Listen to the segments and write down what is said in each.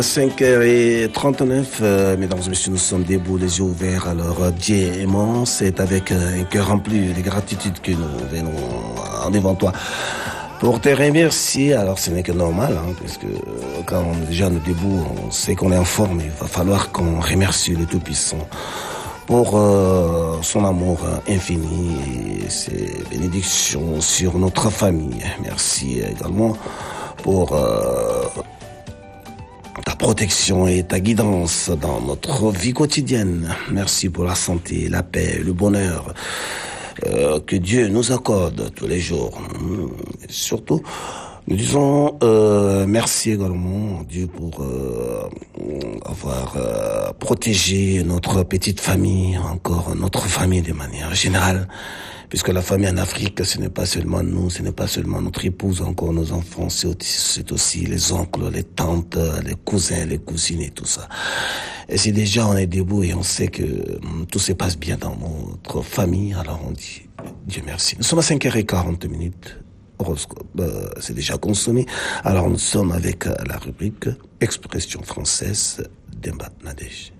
5h39, mesdames et messieurs, nous sommes debout, les yeux ouverts. Alors, Dieu aimant, c'est avec un cœur rempli de gratitude que nous venons en devant toi pour te remercier. Alors, ce n'est que normal, puisque quand on est déjà debout, on sait qu'on est en forme. Il va falloir qu'on remercie le Tout-Puissant pour son amour infini et ses bénédictions sur notre famille. Merci également pour ta protection et ta guidance dans notre vie quotidienne. Merci pour la santé, la paix, le bonheur que Dieu nous accorde tous les jours. Et surtout, nous disons merci également Dieu pour avoir protégé notre petite famille, encore notre famille de manière générale. Puisque la famille en Afrique, ce n'est pas seulement nous, ce n'est pas seulement notre épouse, encore nos enfants, c'est aussi les oncles, les tantes, les cousins, les cousines et tout ça. Et si déjà on est debout et on sait que tout se passe bien dans notre famille, alors on dit Dieu merci. Nous sommes à 5h40. Horoscope, c'est déjà consommé. Alors nous sommes avec la rubrique Expression française d'Emba Nadège.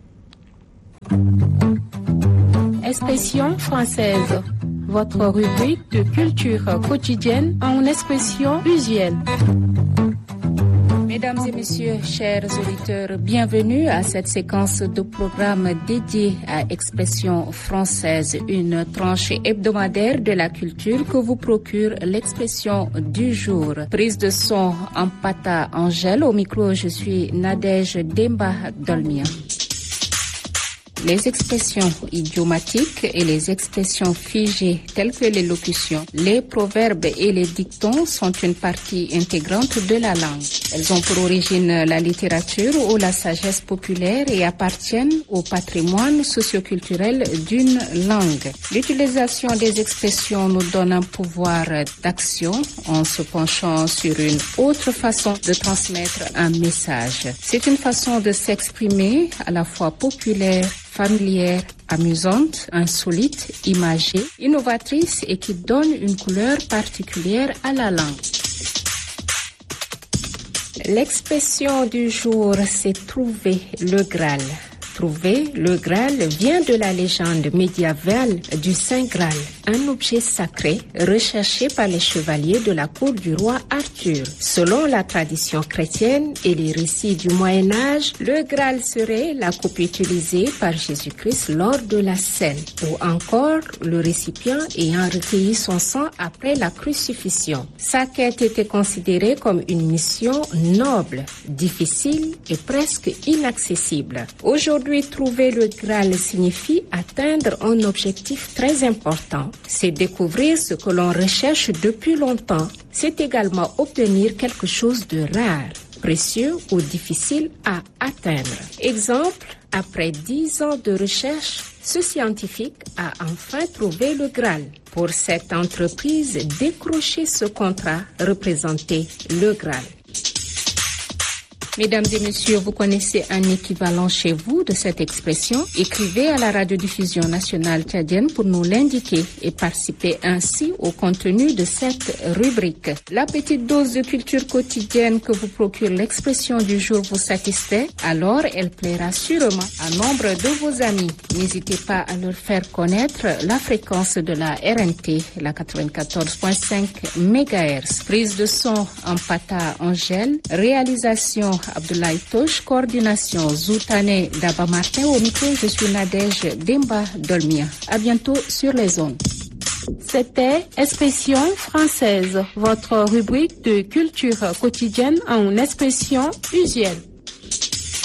Expression française, votre rubrique de culture quotidienne en expression usuelle. Mesdames et messieurs, chers auditeurs, bienvenue à cette séquence de programme dédiée à Expression française, une tranche hebdomadaire de la culture que vous procure l'expression du jour. Prise de son en Pata Angèle, au micro je suis Nadège Demba Dolmia. Les expressions idiomatiques et les expressions figées telles que les locutions, les proverbes et les dictons sont une partie intégrante de la langue. Elles ont pour origine la littérature ou la sagesse populaire et appartiennent au patrimoine socioculturel d'une langue. L'utilisation des expressions nous donne un pouvoir d'action en se penchant sur une autre façon de transmettre un message. C'est une façon de s'exprimer à la fois populaire, familière, amusante, insolite, imagée, innovatrice et qui donne une couleur particulière à la langue. L'expression du jour, c'est trouver le Graal. Trouver le Graal vient de la légende médiévale du Saint Graal, un objet sacré recherché par les chevaliers de la cour du roi Arthur. Selon la tradition chrétienne et les récits du Moyen-Âge, le Graal serait la coupe utilisée par Jésus-Christ lors de la scène, ou encore le récipient ayant recueilli son sang après la crucifixion. Sa quête était considérée comme une mission noble, difficile et presque inaccessible. Aujourd'hui, trouver le Graal signifie atteindre un objectif très important. C'est découvrir ce que l'on recherche depuis longtemps. C'est également obtenir quelque chose de rare, précieux ou difficile à atteindre. Exemple, après 10 ans de recherche, ce scientifique a enfin trouvé le Graal. Pour cette entreprise, décrocher ce contrat représentait le Graal. Mesdames et messieurs, vous connaissez un équivalent chez vous de cette expression? Écrivez à la radiodiffusion nationale tchadienne pour nous l'indiquer et participer ainsi au contenu de cette rubrique. La petite dose de culture quotidienne que vous procure l'expression du jour vous satisfait? Alors elle plaira sûrement à nombre de vos amis. N'hésitez pas à leur faire connaître la fréquence de la RNT, la 94.5 MHz. Prise de son en Pata Angèle, réalisation Abdoulaye Tosh, coordination Zoutane Daba Martin. Au micro, je suis Nadège Demba Dolmia. À bientôt sur les ondes. C'était Expression française, votre rubrique de culture quotidienne en expression usuelle.